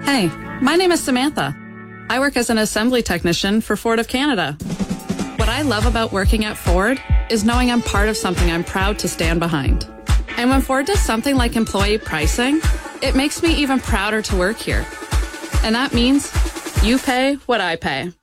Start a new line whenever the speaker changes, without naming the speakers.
Hey, my name is Samantha. I work as an assembly technician for Ford of Canada. What I love about working at Ford is knowing I'm part of something I'm proud to stand behind. And when Ford does something like employee pricing, it makes me even prouder to work here. And that means you pay what I pay.